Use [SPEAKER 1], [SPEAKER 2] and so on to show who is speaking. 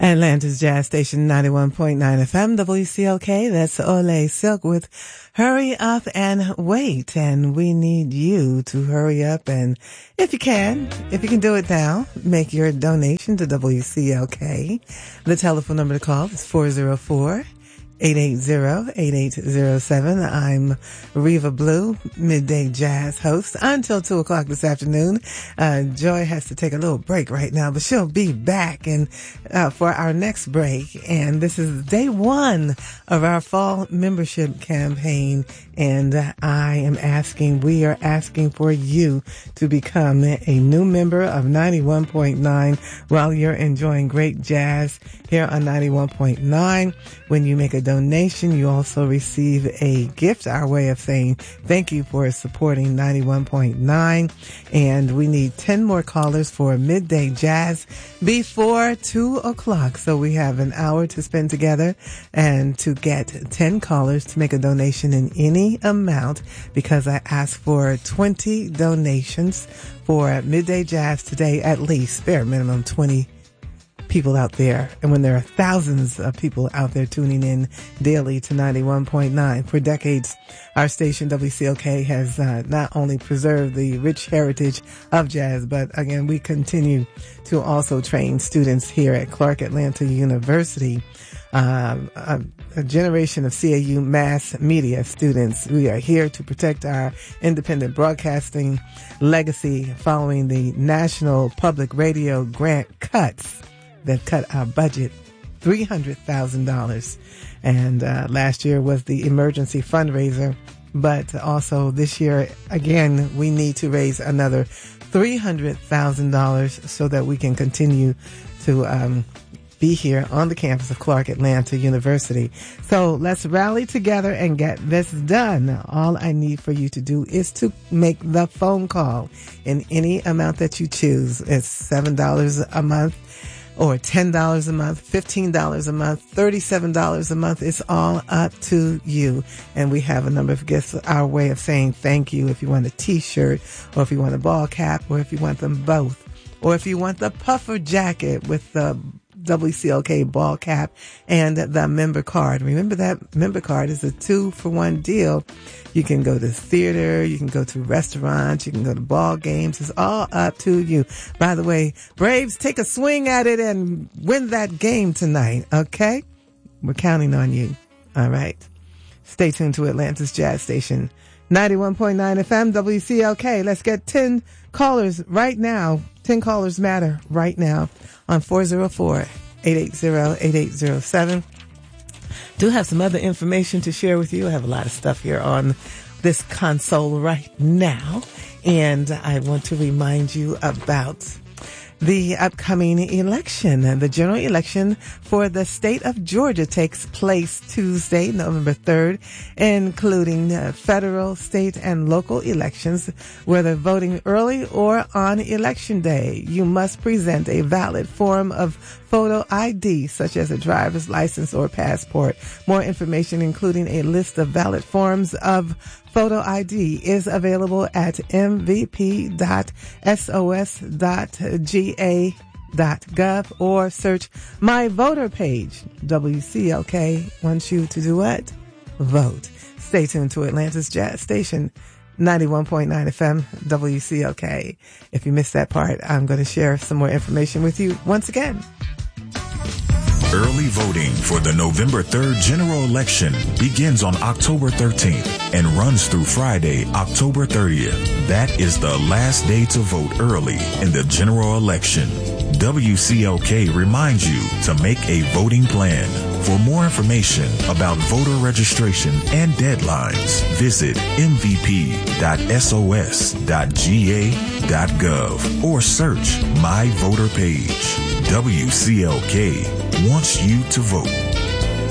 [SPEAKER 1] Atlanta's Jazz Station 91.9 FM, WCLK. That's Ole Silk with Hurry Up and Wait. And we need you to hurry up and, if you can do it now, make your donation to WCLK. The telephone number to call is 404-880-8807. I'm Reva Blue, Midday Jazz host until 2 o'clock this afternoon. Joy has to take a little break right now, but she'll be back and for our next break. And this is day one of our fall membership campaign. And we are asking for you to become a new member of 91.9 while you're enjoying great jazz here on 91.9. When you make a donation, you also receive a gift, our way of saying thank you for supporting 91.9. And we need 10 more callers for Midday Jazz before 2 o'clock. So we have an hour to spend together and to get 10 callers to make a donation in any amount, because I asked for 20 donations for Midday Jazz today, at least, bare minimum 20 people out there. And when there are thousands of people out there tuning in daily to 91.9 for decades, our station WCLK has not only preserved the rich heritage of jazz, but again, we continue to also train students here at Clark Atlanta University. A generation of CAU mass media students. We are here to protect our independent broadcasting legacy following the National Public Radio grant cuts that cut our budget $300,000. And last year was the emergency fundraiser. But also this year, again, we need to raise another $300,000 so that we can continue to be here on the campus of Clark Atlanta University. So let's rally together and get this done. All I need for you to do is to make the phone call in any amount that you choose. It's $7 a month or $10 a month, $15 a month, $37 a month. It's all up to you. And we have a number of gifts, our way of saying thank you. If you want a t-shirt, or if you want a ball cap, or if you want them both, or if you want the puffer jacket with the WCLK ball cap and the member card. Remember that member card is a 2-for-1 deal. You can go to theater, you can go to restaurants, you can go to ball games. It's all up to you. By the way, Braves, take a swing at it and win that game tonight, okay? We're counting on you. All right. Stay tuned to Atlanta's Jazz Station 91.9 FM WCLK. Let's get 10 callers right now. 10 callers matter right now on 404-880-8807. Do have some other information to share with you. I have a lot of stuff here on this console right now. And I want to remind you about the upcoming election. And the general election for the state of Georgia takes place Tuesday, November 3rd, including federal, state, and local elections, whether voting early or on election day. You must present a valid form of photo ID, such as a driver's license or passport. More information, including a list of valid forms of photo ID, is available at mvp.sos.ga.gov or search My Voter page. WCLK wants you to do what? Vote. Stay tuned to Atlanta's Jazz Station 91.9 FM WCLK. If you missed that part, I'm going to share some more information with you once again.
[SPEAKER 2] Early voting for the November 3rd general election begins on October 13th and runs through Friday, October 30th. That is the last day to vote early in the general election. WCLK reminds you to make a voting plan. For more information about voter registration and deadlines, visit mvp.sos.ga.gov or search My Voter page. WCLK wants you to vote.